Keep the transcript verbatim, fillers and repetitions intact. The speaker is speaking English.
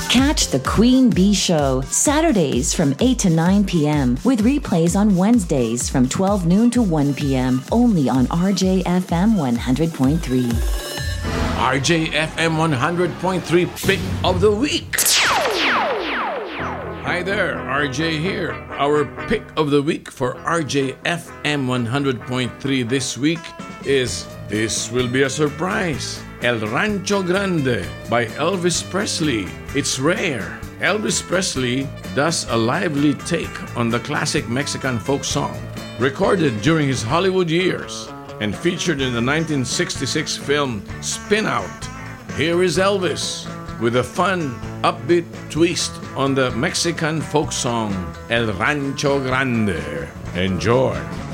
Catch the Queen Bee Show Saturdays from eight to nine p.m. with replays on Wednesdays from twelve noon to one p.m. only on R J F M one hundred point three. R J F M one hundred point three Pick of the Week. Hi there, R J here. Our Pick of the Week for R J F M one hundred point three this week is This Will Be a Surprise, El Rancho Grande by Elvis Presley. It's rare. Elvis Presley does a lively take on the classic Mexican folk song, recorded during his Hollywood years and featured in the nineteen sixty-six film Spin Out. Here is Elvis with a fun, upbeat twist on the Mexican folk song El Rancho Grande. Enjoy.